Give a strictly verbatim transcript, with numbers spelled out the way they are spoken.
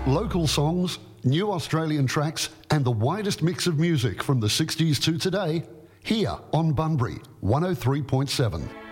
Local songs, new Australian tracks, and the widest mix of music from the sixties to today, here on Bunbury one oh three point seven.